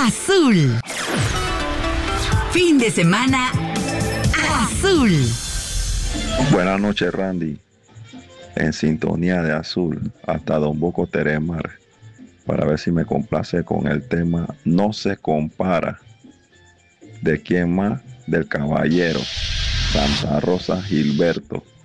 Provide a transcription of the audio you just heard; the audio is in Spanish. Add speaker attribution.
Speaker 1: Azul. Fin de semana azul.
Speaker 2: Buenas noches, Randy. En sintonía de Azul, hasta Don Boco Teremar, para ver si me complace con el tema No se compara. ¿De quién más? Del caballero Santa Rosa Gilberto.